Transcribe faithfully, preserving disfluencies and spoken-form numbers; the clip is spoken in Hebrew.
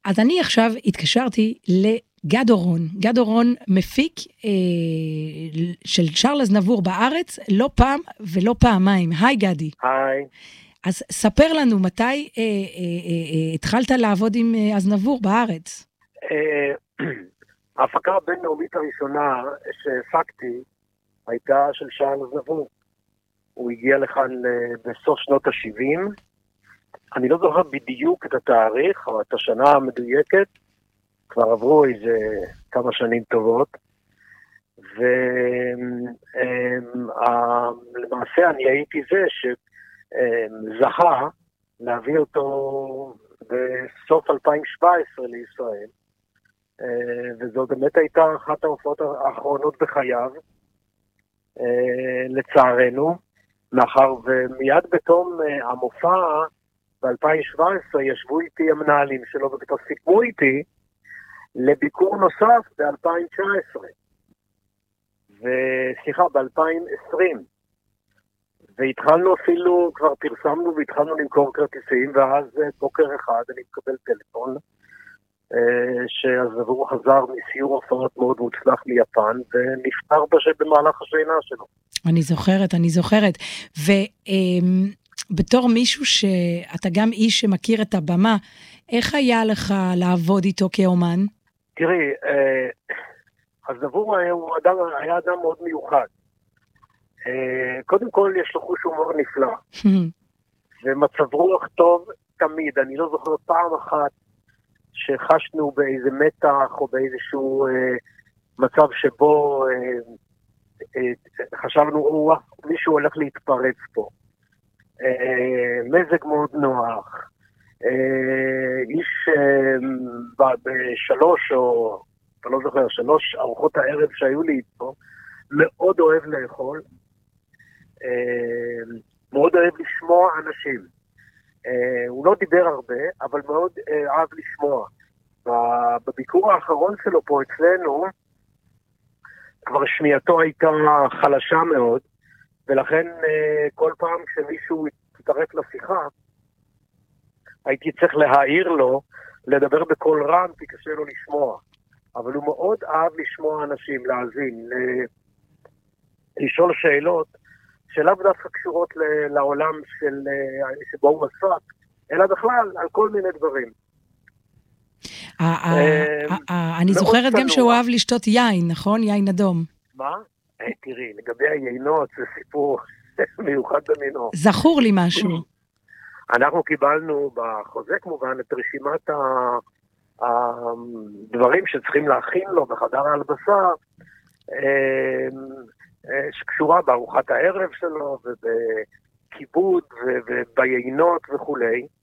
אז אני עכשיו התקשרתי לגד אורון. גד אורון מפיק אה, של צ'ארל אזנבור בארץ, לא פעם ולא פעמיים. היי גדי. היי. אז ספר לנו, מתי אה, אה, אה, אה, התחלת לעבוד עם אה, אזנבור בארץ? אה, ההפקה הבינלאומית הראשונה שהפקתי, הייתה של צ'ארל אזנבור. הוא הגיע לכאן אה, בסוף שנות ה-שבעים, אני לא זוכר בדיוק את התאריך, או את השנה המדויקת, כבר עברו איזה כמה שנים טובות, ולמעשה אני הייתי זה שזכה להביא אותו בסוף אלפיים שבע עשרה לישראל, וזו באמת הייתה אחת ההופעות האחרונות בחייו, לצערנו, מאחר ומיד בתום המופע, ב-אלפיים שבע עשרה ישבו איתי המנהלים שלו וכתוב סיכמו איתי לביקור נוסף ב-אלפיים תשע עשרה וסליחה ב-אלפיים עשרים והתחלנו אפילו, כבר פרסמנו והתחלנו למכור כרטיסים, ואז בוקר אחד אני מקבל טלפון שאזנבור חזר מסיור הופעות מאוד מוצלח ליפן ונפטר במהלך השינה שלו. אני זוכרת, אני זוכרת ו... בתור מישהו שאתה גם איש שמכיר את הבמה, איך היה לך לעבוד איתו כאומן? תראי, אזנבור הוא אדם, היה אדם מאוד מיוחד. קודם כל יש לו חוש הומור נפלא. ומצב רוח טוב תמיד. אני לא זוכר פעם אחת שחשנו באיזה מתח או באיזשהו מצב שבו חשבנו, מישהו הולך להתפרץ פה. מזג מאוד נוח, איש בשלוש או, אתה לא זוכר, שלוש ארוחות הערב שהיו לי איתו, מאוד אוהב לאכול, מאוד אוהב לשמוע אנשים. הוא לא דיבר הרבה, אבל מאוד אהב לשמוע. בביקור האחרון שלו פה אצלנו, כבר שמיעתו הייתה חלשה מאוד, ולכן כל פעם כשמישהו יתטרף לשיחה, הייתי צריך להעיר לו, לדבר בקול רם, כי קשה לו לשמוע. אבל הוא מאוד אהב לשמוע אנשים, להאזין, לשאול שאלות, שלאו דווקא קשורות לעולם של, שבו הוא עסק, אלא בכלל על כל מיני דברים. אני זוכרת גם שהוא אהב לשתות יין, נכון? יין אדום. מה? תראי, לגבי היינות זה סיפור מיוחד במינו. זכור לי משהו. אנחנו קיבלנו בחוזה כמובן את רשימת הדברים שצריכים להכין לו בחדר ההלבשה, שקשורה בארוחת הערב שלו ובכיבוד וביינות וכולי.